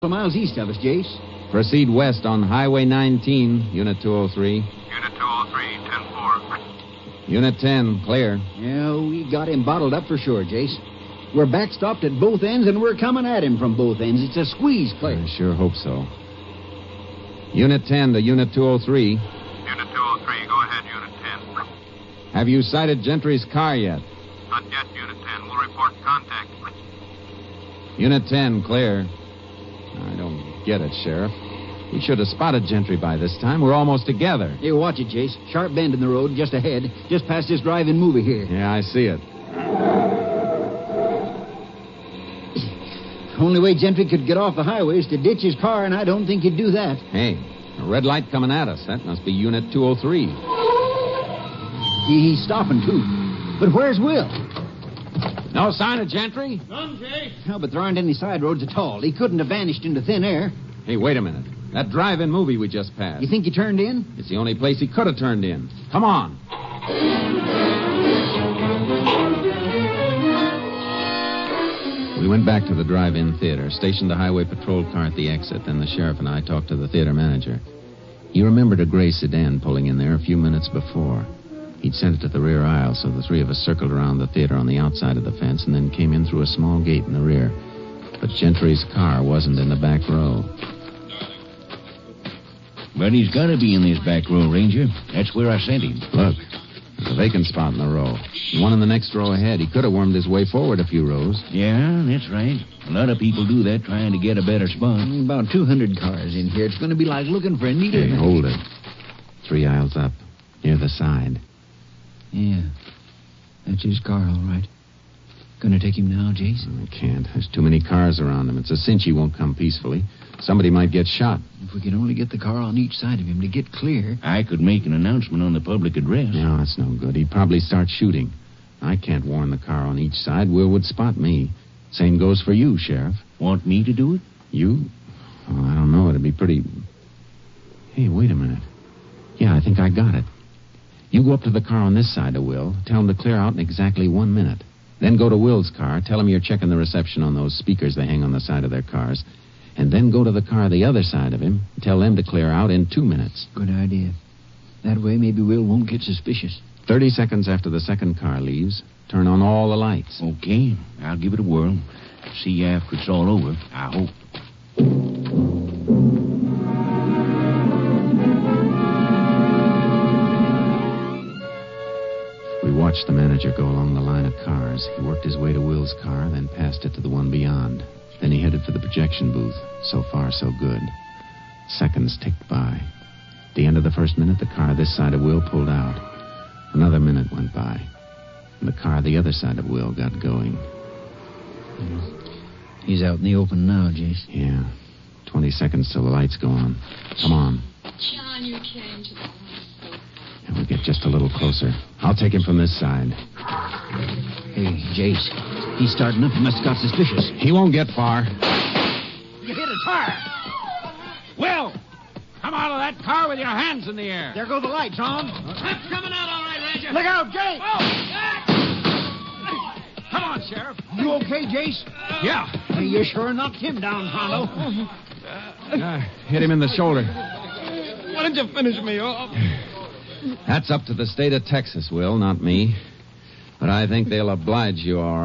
miles east of us, Jace. Proceed west on Highway 19, Unit 203. Unit 203, 10-4. Unit 10, clear. Yeah, we got him bottled up for sure, Jace. We're backstopped at both ends, and we're coming at him from both ends. It's a squeeze, Clay. I sure hope so. Unit 10 to Unit 203. Unit 203, go ahead, Unit 10. Have you sighted Gentry's car yet? Not yet, Unit 10. We'll report contact. Unit 10, clear. I don't get it, Sheriff. We should have spotted Gentry by this time. We're almost together. Hey, watch it, Jace. Sharp bend in the road just ahead, just past this drive-in movie here. Yeah, I see it. Only way Gentry could get off the highway is to ditch his car, and I don't think he'd do that. Hey, a red light coming at us. That must be Unit 203. He's stopping, too. But where's Will? No sign of Gentry? None, Jay. No, but there aren't any side roads at all. He couldn't have vanished into thin air. Hey, wait a minute. That drive-in movie we just passed. You think he turned in? It's the only place he could have turned in. Come on. We went back to the drive-in theater, stationed the highway patrol car at the exit, then the sheriff and I talked to the theater manager. He remembered a gray sedan pulling in there a few minutes before. He'd sent it to the rear aisle, so the three of us circled around the theater on the outside of the fence and then came in through a small gate in the rear. But Gentry's car wasn't in the back row. But he's got to be in this back row, Ranger. That's where I sent him. Look, there's a vacant spot in the row. And one in the next row ahead. He could have wormed his way forward a few rows. Yeah, that's right. A lot of people do that trying to get a better spot. About 200 cars in here. It's going to be like looking for a needle. Hey, hold it. 3 aisles up, near the side. Yeah, that's his car, all right. Gonna take him now, Jace? I can't. There's too many cars around him. It's a cinch he won't come peacefully. Somebody might get shot. If we could only get the car on each side of him to get clear. I could make an announcement on the public address. No, that's no good. He'd probably start shooting. I can't warn the car on each side. Will would spot me. Same goes for you, Sheriff. Want me to do it? You? Oh, I don't know. It'd be pretty... Hey, wait a minute. Yeah, I think I got it. You go up to the car on this side of Will. Tell him to clear out in exactly 1 minute. Then go to Will's car. Tell him you're checking the reception on those speakers they hang on the side of their cars. And then go to the car the other side of him. Tell them to clear out in 2 minutes. Good idea. That way, maybe Will won't get suspicious. 30 seconds after the second car leaves, turn on all the lights. Okay, I'll give it a whirl. See you after it's all over, I hope. We watched the manager go along the line of cars. He worked his way to Will's car, then passed it to the one beyond. Then he headed for the projection booth. So far, so good. Seconds ticked by. At the end of the first minute, the car this side of Will pulled out. Another minute went by, and the car the other side of Will got going. He's out in the open now, Jace. Yeah. 20 seconds till the lights go on. Come on. John, you came to the hospital. And we'll get just a little closer. I'll take him from this side. Hey, Jace. He's starting up. He must have got suspicious. He won't get far. You hit a tire. Will! Come out of that car with your hands in the air. There go the lights, Tom. That's coming out all right, Ranger. Look out, Jace. Come on, Sheriff. You okay, Jace? Yeah. Hey, you sure knocked him down, Pronto. Hit him in the shoulder. Why didn't you finish me off? That's up to the state of Texas, Will, not me. But I think they'll oblige you all right.